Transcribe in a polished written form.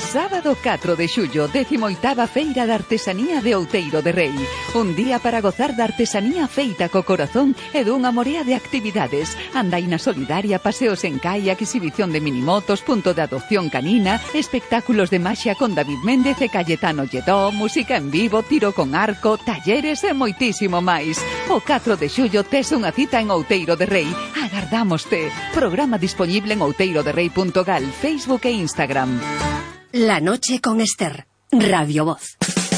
Sábado 4 de xullo, 18ª Feira de Artesanía de Outeiro de Rei. Un día para gozar da artesanía feita co corazón e dunha morea de actividades. Andaina solidaria, paseos en caiac, exhibición de minimotos, punto de adopción canina, espectáculos de maxia con David Méndez e Cayetano Lledó, música en vivo, tiro con arco, talleres e moitísimo máis. O 4 de xullo tes unha cita en Outeiro de Rei. Agardámoste. Programa disponible en outeiroderrei.gal, Facebook e Instagram. La noche con Esther. Radio Voz.